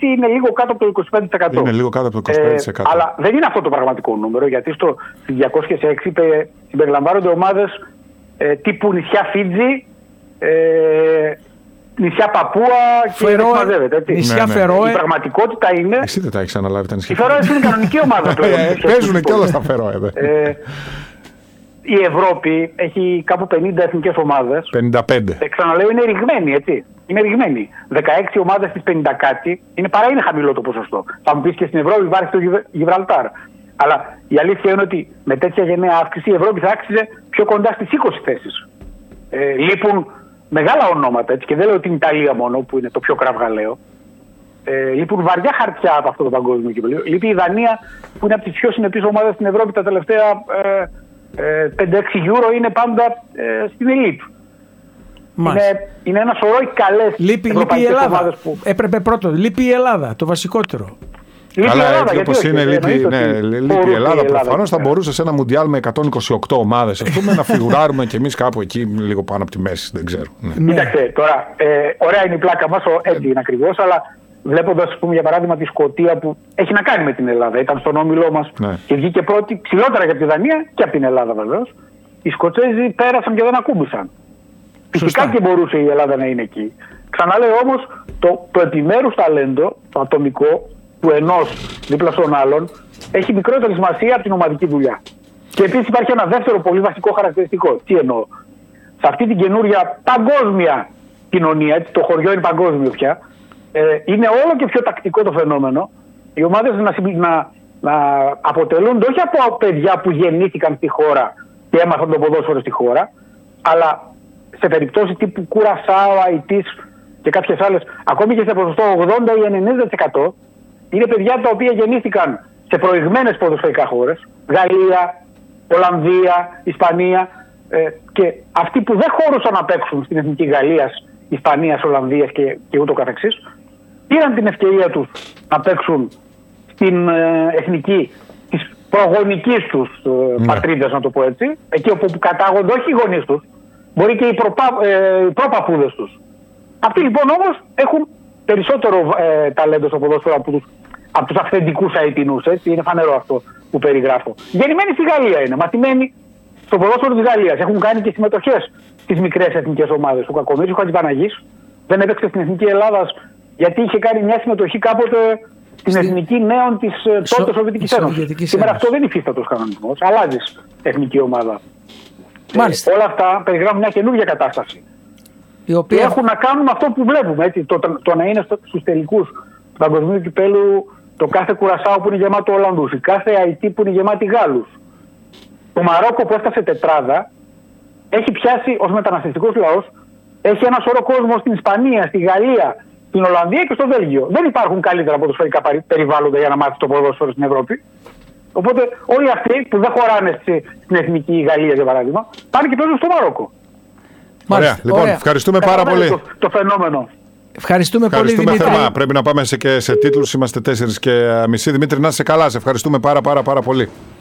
εντάξει, είναι λίγο κάτω από το 25%. Είναι λίγο κάτω από το 25%. Αλλά δεν είναι αυτό το πραγματικό νούμερο, γιατί στο 206 συμπεριλαμβάνονται ομάδες τύπου νησιά Φίτζι, νησιά Παπούα και μαζεύεται. Νησιά Φερόε. Η πραγματικότητα είναι. Εσύ δεν τα έχεις αναλάβει τα νησιά. Οι Φερόε είναι κανονική ομάδα πλέον. Παίζουν και όλα στα Φερόε. Η Ευρώπη έχει κάπου 50 εθνικές ομάδες. 55. Ξαναλέω, είναι ρηγμένη, έτσι. Είναι ρηγμένη. 16 ομάδες στις 50 κάτι είναι χαμηλό το ποσοστό. Θα μου πεις και στην Ευρώπη υπάρχει το Γιβραλτάρ. Αλλά η αλήθεια είναι ότι με τέτοια γενναία αύξηση η Ευρώπη θα άξιζε πιο κοντά στις 20 θέσεις. Λείπουν μεγάλα ονόματα, έτσι, και δεν λέω την Ιταλία μόνο που είναι το πιο κραυγαλαίο. Λείπουν βαριά χαρτιά από αυτό το παγκόσμιο κύπελλο. Λείπει η Δανία που είναι από τις πιο συνεπείς ομάδες στην Ευρώπη τα τελευταία 5-6 Euro, είναι πάντα στην ελίτ. Είναι ένα σωρό οι καλές ευρωπαϊκές ομάδες που... Έπρεπε πρώτο. Λείπει η Ελλάδα, το βασικότερο. Αλλά έτσι όπως είναι, λείπει η Ελλάδα. Προφανώς θα μπορούσε σε ένα Μουντιάλ με 128 ομάδες, ας πούμε, να φιγουράρουμε κι εμείς κάπου εκεί, λίγο πάνω από τη μέση. Δεν ξέρω. Κοίταξε τώρα, ωραία είναι η πλάκα μας, έτσι είναι ακριβώς, αλλά βλέποντας, ας πούμε, για παράδειγμα τη Σκωτία που έχει να κάνει με την Ελλάδα, ήταν στον όμιλό μας και βγήκε πρώτη, ψηλότερα για τη Δανία και από την Ελλάδα βεβαίως. Οι Σκοτσέζοι πέρασαν και δεν ακούμπησαν. Φυσικά και μπορούσε η Ελλάδα να είναι εκεί. Ξαναλέω όμως, το επιμέρους ταλέντο, το ατομικό, του ενός δίπλα στον άλλον, έχει μικρότερη σημασία από την ομαδική δουλειά. Και επίσης υπάρχει ένα δεύτερο πολύ βασικό χαρακτηριστικό. Τι εννοώ? Σε αυτή την καινούρια παγκόσμια κοινωνία, έτσι, το χωριό είναι παγκόσμιο πια, είναι όλο και πιο τακτικό το φαινόμενο οι ομάδες να αποτελούνται όχι από παιδιά που γεννήθηκαν στη χώρα και έμαθαν το ποδόσφαιρο στη χώρα, αλλά σε περιπτώσεις τύπου Κουρασάο, Αϊτής και κάποιες άλλες, ακόμη και σε ποσοστό 80 ή 90%, είναι παιδιά τα οποία γεννήθηκαν σε προηγμένες ποδοσφαιρικά χώρες, Γαλλία, Ολλανδία, Ισπανία, και αυτοί που δεν χώρουσαν να παίξουν στην εθνική Γαλλίας, Ισπανίας, Ολλανδίας και ούτω καθεξής, πήραν την ευκαιρία τους να παίξουν στην εθνική της προγονικής τους πατρίδας, να το πω έτσι, εκεί όπου κατάγονται όχι οι γονείς τους, μπορεί και οι προπαπούδες τους. Αυτοί λοιπόν όμως έχουν περισσότερο ταλέντο στο ποδόσφαιρο από τους αυθεντικούς Αιτινούς, έτσι, είναι φανερό αυτό που περιγράφω. Γεννημένοι στη Γαλλία είναι, μαθημένοι στο ποδόσφαιρο της Γαλλίας. Έχουν κάνει και συμμετοχές στις μικρές εθνικές ομάδες. Ο Κακομοίρης, ο Χατζηπαναγής δεν έπαιξε στην Εθνική Ελλάδας γιατί είχε κάνει μια συμμετοχή κάποτε στην Εθνική Νέων της τότε Σοβιετικής Ένωσης. Σήμερα αυτό δεν υφίσταται ως κανονισμός. Αλλάζεις εθνική ομάδα. Όλα αυτά περιγράφουν μια καινούργια κατάσταση. Και έχουν να κάνουν με αυτό που βλέπουμε. Έτσι, το να είναι στους τελικούς του παγκοσμίου κυπέλλου το κάθε Κουρασάο που είναι γεμάτο Ολλανδούς, η κάθε Αϊτή που είναι γεμάτη Γάλλους. Το Μαρόκο που έφτασε τετράδα έχει πιάσει ως μεταναστευτικός λαός, έχει ένα σωρό κόσμο στην Ισπανία, στη Γαλλία, στην Ολλανδία και στο Βέλγιο. Δεν υπάρχουν καλύτερα ποδοσφαιρικά περιβάλλοντα για να μάθει το ποδόσφαιρο στην Ευρώπη. Οπότε όλοι αυτοί που δεν χωράνε στην εθνική Γαλλία, για παράδειγμα, πάνε και παίζουν στο Μαρόκο. Ωραία. Λοιπόν, ευχαριστούμε πάρα πολύ. Το φαινόμενο. Ευχαριστούμε πολύ, Δημήτρη. Θερμά. Πρέπει να πάμε και σε τίτλους. Είμαστε 4:30. Δημήτρη, να είσαι καλά. Σε ευχαριστούμε πάρα πολύ.